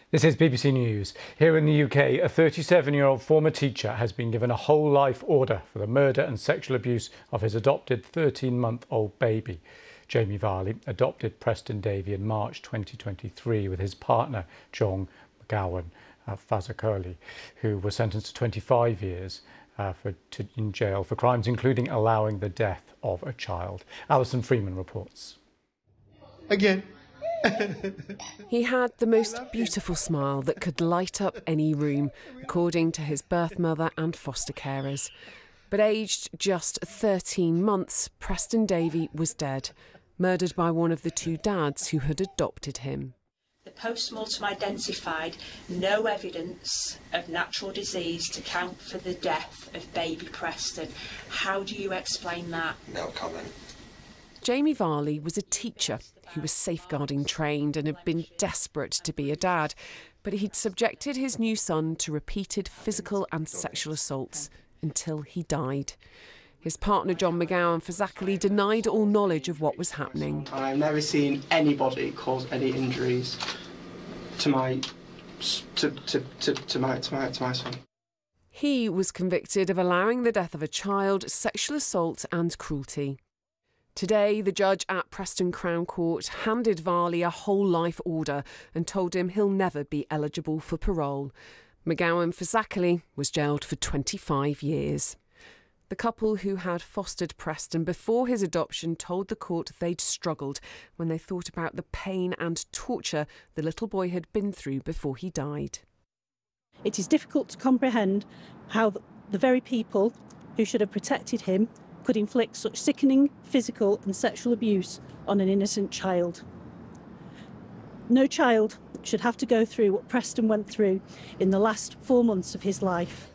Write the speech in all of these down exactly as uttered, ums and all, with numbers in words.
This is B B C News. Here in the U K, a thirty-seven-year-old former teacher has been given a whole life order for the murder and sexual abuse of his adopted thirteen-month-old baby. Jamie Varley adopted Preston Davey in March twenty twenty-three with his partner, John McGowan uh, Fazakerley, who was sentenced to twenty-five years uh, for, to, in jail for crimes including allowing the death of a child. Alison Freeman reports. Again. He had the most beautiful smile that could light up any room, according to his birth mother and foster carers. But aged just thirteen months, Preston Davey was dead, murdered by one of the two dads who had adopted him. The post-mortem identified no evidence of natural disease to count for the death of baby Preston. How do you explain that? No comment. Jamie Varley was a teacher who was safeguarding trained and had been desperate to be a dad, but he'd subjected his new son to repeated physical and sexual assaults until he died. His partner John McGowan Fazakerley denied all knowledge of what was happening. I've never seen anybody cause any injuries to my to, to, to, to my to my to my son. He was convicted of allowing the death of a child, sexual assault and cruelty. Today, the judge at Preston Crown Court handed Varley a whole life order and told him he'll never be eligible for parole. McGowan Fazakerley was jailed for twenty-five years. The couple who had fostered Preston before his adoption told the court they'd struggled when they thought about the pain and torture the little boy had been through before he died. It is difficult to comprehend how the very people who should have protected him could inflict such sickening physical and sexual abuse on an innocent child. No child should have to go through what Preston went through in the last four months of his life.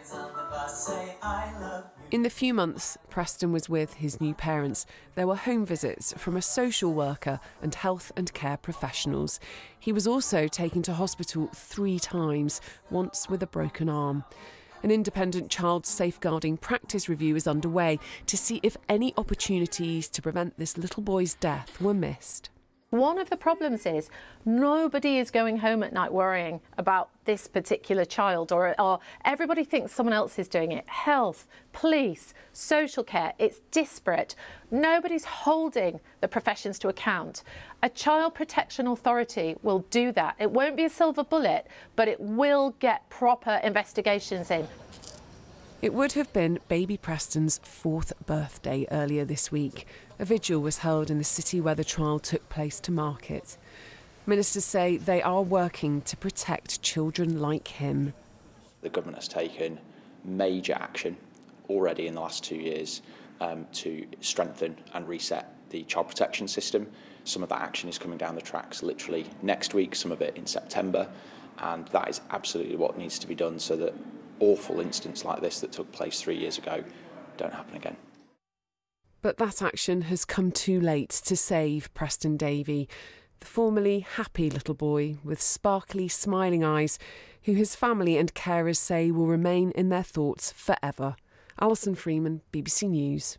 In the few months Preston was with his new parents, there were home visits from a social worker and health and care professionals. He was also taken to hospital three times, once with a broken arm. An independent child safeguarding practice review is underway to see if any opportunities to prevent this little boy's death were missed. One of the problems is nobody is going home at night worrying about this particular child, or, or everybody thinks someone else is doing it. Health, police, social care, it's disparate. Nobody's holding the professions to account. A child protection authority will do that. It won't be a silver bullet, but it will get proper investigations in. It would have been baby Preston's fourth birthday earlier this week. A vigil was held in the city where the trial took place to mark it. Ministers say they are working to protect children like him. The government has taken major action already in the last two years um, to strengthen and reset the child protection system. Some of that action is coming down the tracks literally next week, some of it in September, and that is absolutely what needs to be done so that awful incidents like this that took place three years ago don't happen again. But that action has come too late to save Preston Davey, the formerly happy little boy with sparkly, smiling eyes, who his family and carers say will remain in their thoughts forever. Alison Freeman, B B C News.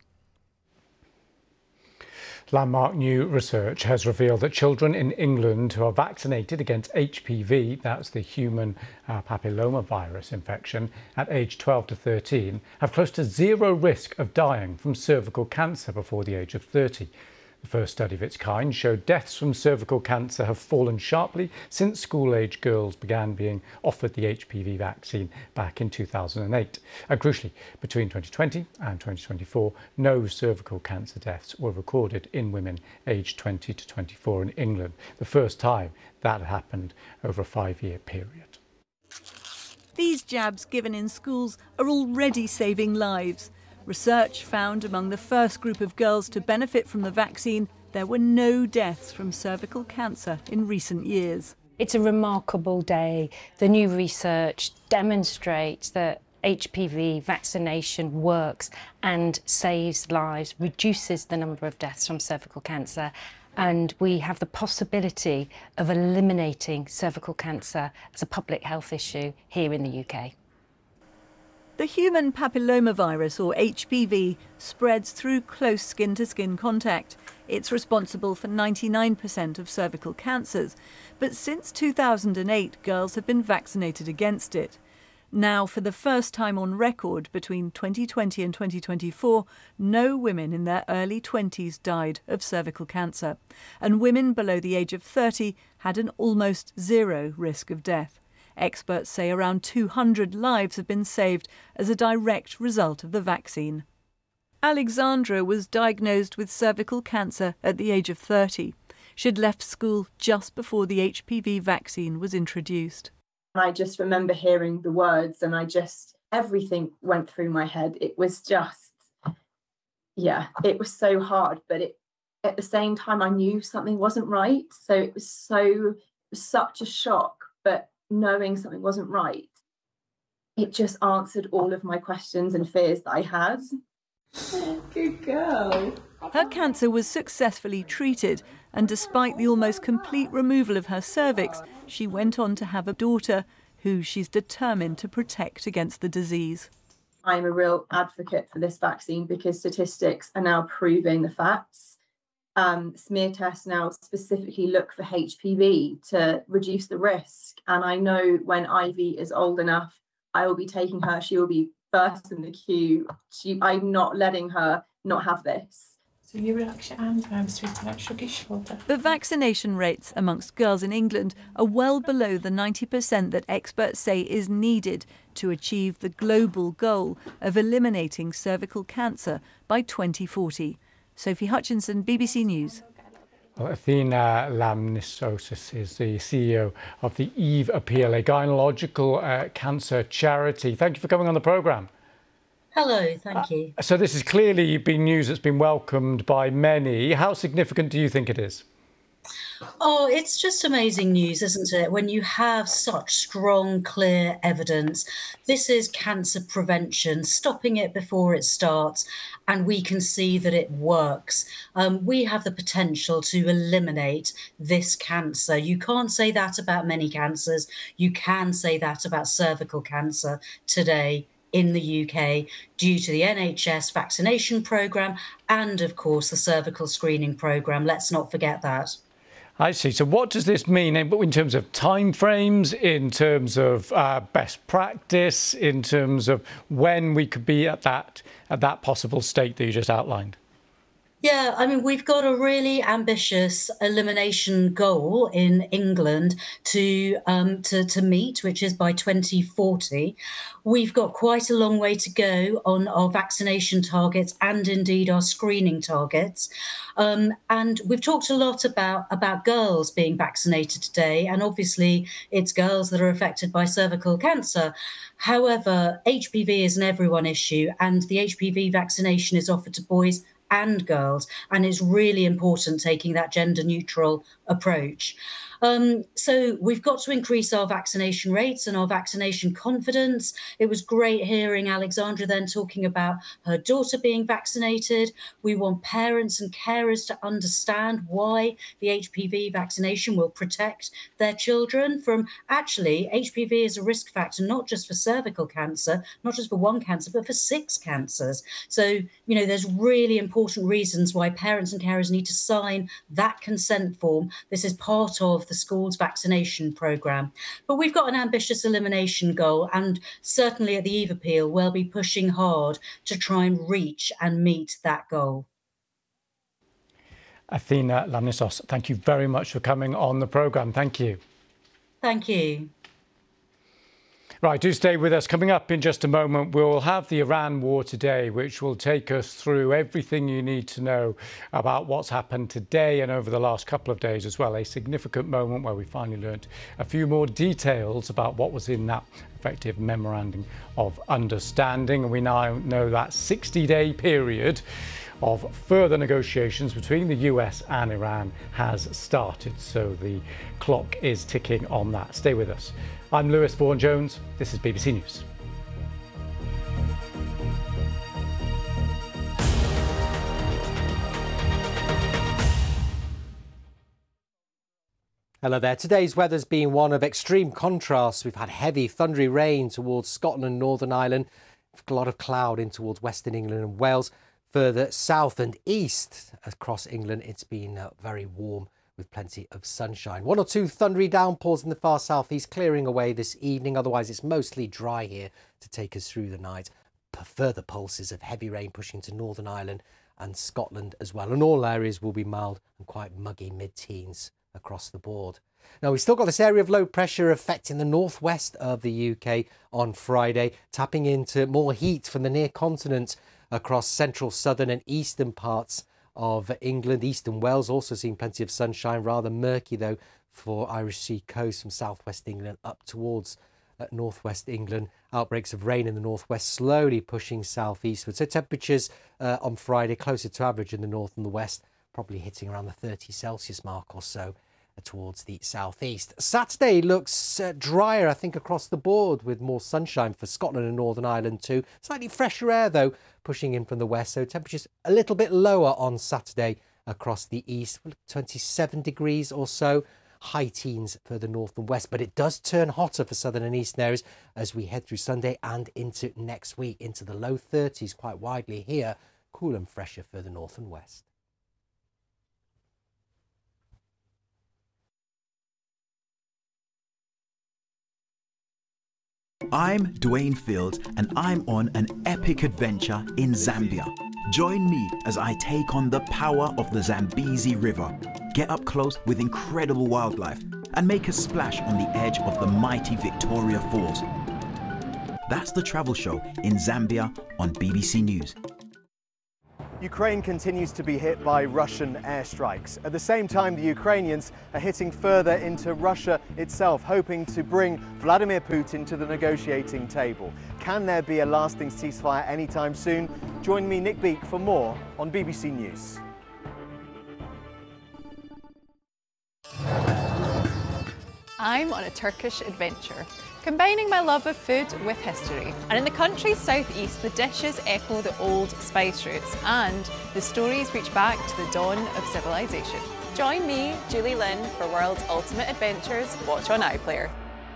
Landmark new research has revealed that children in England who are vaccinated against H P V, that's the human uh, papillomavirus infection, at age twelve to thirteen, have close to zero risk of dying from cervical cancer before the age of thirty. The first study of its kind showed deaths from cervical cancer have fallen sharply since school-age girls began being offered the H P V vaccine back in two thousand eight. And crucially, between twenty twenty and twenty twenty-four, no cervical cancer deaths were recorded in women aged twenty to twenty-four in England, the first time that had happened over a five-year period. These jabs given in schools are already saving lives. Research found among the first group of girls to benefit from the vaccine, there were no deaths from cervical cancer in recent years. It's a remarkable day. The new research demonstrates that H P V vaccination works and saves lives, reduces the number of deaths from cervical cancer, and we have the possibility of eliminating cervical cancer as a public health issue here in the U K. The human papillomavirus, or H P V, spreads through close skin-to-skin contact. It's responsible for ninety-nine percent of cervical cancers. But since two thousand eight, girls have been vaccinated against it. Now, for the first time on record, between twenty twenty and twenty twenty-four, no women in their early twenties died of cervical cancer. And women below the age of thirty had an almost zero risk of death. Experts say around two hundred lives have been saved as a direct result of the vaccine. Alexandra was diagnosed with cervical cancer at the age of thirty. She'd left school just before the H P V vaccine was introduced. I just remember hearing the words and I just, everything went through my head. It was just, yeah, it was so hard, but it, at the same time, I knew something wasn't right. So it was so, it was such a shock, but knowing something wasn't right, it just answered all of my questions and fears that I had. Oh, good girl. Her cancer was successfully treated, and despite the almost complete removal of her cervix, she went on to have a daughter who she's determined to protect against the disease. I'm a real advocate for this vaccine because statistics are now proving the facts. Um, smear tests now specifically look for H P V to reduce the risk. And I know when Ivy is old enough, I will be taking her. She will be first in the queue. She, I'm not letting her not have this. So you relax your arms around sweetening out Sugar's shoulder. The vaccination rates amongst girls in England are well below the ninety percent that experts say is needed to achieve the global goal of eliminating cervical cancer by twenty forty. Sophie Hutchinson, B B C News. Well, Athena Lamnissos is the C E O of the Eve Appeal, a gynecological uh, cancer charity. Thank you for coming on the programme. Hello, thank you. Uh, so this has clearly been news that's been welcomed by many. How significant do you think it is? Oh, it's just amazing news, isn't it? When you have such strong, clear evidence. This is cancer prevention, stopping it before it starts, and we can see that it works. Um, we have the potential to eliminate this cancer. You can't say that about many cancers. You can say that about cervical cancer today in the U K due to the N H S vaccination programme and, of course, the cervical screening programme. Let's not forget that. I see. So what does this mean in terms of timeframes, in terms of uh, best practice, in terms of when we could be at that at that possible state that you just outlined? Yeah, I mean, we've got a really ambitious elimination goal in England to um, to, to meet, which is by twenty forty. We've got quite a long way to go on our vaccination targets and indeed our screening targets. Um, and we've talked a lot about, about girls being vaccinated today, and obviously it's girls that are affected by cervical cancer. However, H P V is an everyone issue, and the H P V vaccination is offered to boys and girls, and it's really important taking that gender neutral approach. Um, so we've got to increase our vaccination rates and our vaccination confidence. It was great hearing Alexandra then talking about her daughter being vaccinated. We want parents and carers to understand why the H P V vaccination will protect their children from actually H P V is a risk factor, not just for cervical cancer, not just for one cancer, but for six cancers. So, you know, there's really important reasons why parents and carers need to sign that consent form. This is part of the school's vaccination programme. But we've got an ambitious elimination goal, and certainly at the Eve Appeal, we'll be pushing hard to try and reach and meet that goal. Athena Lamnissos, thank you very much for coming on the programme. Thank you. Thank you. Right, do stay with us. Coming up in just a moment, we'll have the Iran war today, which will take us through everything you need to know about what's happened today and over the last couple of days as well. A significant moment where we finally learnt a few more details about what was in that effective memorandum of understanding. And we now know that sixty-day period of further negotiations between the U S and Iran has started. So the clock is ticking on that. Stay with us. I'm Lewis Vaughan-Jones. This is B B C News. Hello there. Today's weather's been one of extreme contrasts. We've had heavy thundery rain towards Scotland and Northern Ireland. a lot of cloud in towards Western England and Wales. Further south and east across England, it's been uh, very warm with plenty of sunshine. One or two thundery downpours in the far southeast clearing away this evening. Otherwise, it's mostly dry here to take us through the night. P- further pulses of heavy rain pushing to Northern Ireland and Scotland as well. And all areas will be mild and quite muggy mid-teens across the board. Now, we've still got this area of low pressure affecting the northwest of the U K on Friday, tapping into more heat from the near continent across central, southern and eastern parts of England. Eastern Wales also seeing plenty of sunshine, rather murky though for Irish Sea coast from southwest England up towards uh, northwest England. Outbreaks of rain in the northwest slowly pushing southeastward. So temperatures uh, on Friday closer to average in the north and the west, probably hitting around the thirty Celsius mark or so towards the southeast. Saturday looks uh, drier, I think, across the board with more sunshine for Scotland and Northern Ireland too. Slightly fresher air, though, pushing in from the west, so temperatures a little bit lower on Saturday across the east, twenty-seven degrees or so. High teens further north and west, but it does turn hotter for southern and eastern areas as we head through Sunday and into next week, into the low thirties quite widely here. Cool and fresher further north and west. I'm Dwayne Fields and I'm on an epic adventure in Zambia. Join me as I take on the power of the Zambezi River, get up close with incredible wildlife and make a splash on the edge of the mighty Victoria Falls. That's the travel show in Zambia on B B C News. Ukraine continues to be hit by Russian airstrikes. At the same time, the Ukrainians are hitting further into Russia itself, hoping to bring Vladimir Putin to the negotiating table. Can there be a lasting ceasefire anytime soon? Join me, Nick Beake, for more on B B C News. I'm on a Turkish adventure, combining my love of food with history. And in the country's southeast, the dishes echo the old spice routes and the stories reach back to the dawn of civilization. Join me, Julie Lynn, for World's Ultimate Adventures. Watch on iPlayer.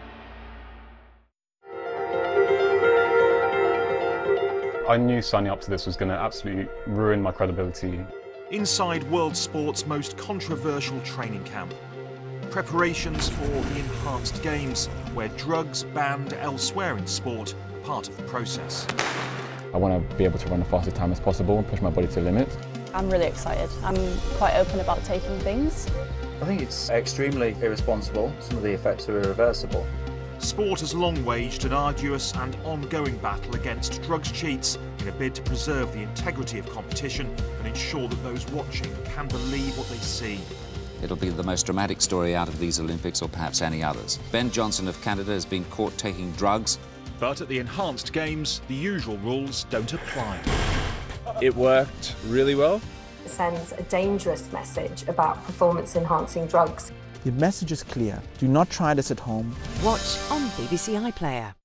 I knew signing up to this was going to absolutely ruin my credibility. Inside world sport's most controversial training camp. Preparations for the Enhanced Games, where drugs banned elsewhere in sport are part of the process. I want to be able to run the fastest time as possible and push my body to the limit. I'm really excited. I'm quite open about taking things. I think it's extremely irresponsible. Some of the effects are irreversible. Sport has long waged an arduous and ongoing battle against drugs cheats in a bid to preserve the integrity of competition and ensure that those watching can believe what they see. It'll be the most dramatic story out of these Olympics or perhaps any others. Ben Johnson of Canada has been caught taking drugs. But at the Enhanced Games, the usual rules don't apply. It worked really well. It sends a dangerous message about performance-enhancing drugs. The message is clear. Do not try this at home. Watch on B B C iPlayer.